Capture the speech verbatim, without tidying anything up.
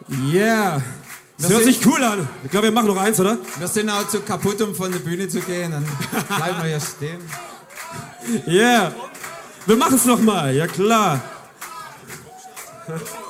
Yeah. Das hört sich cool an. Ich glaube, wir machen noch eins, oder? Wir sind auch zu kaputt, um von der Bühne zu gehen. Dann bleiben wir hier stehen. Yeah. Wir machen es nochmal, ja klar.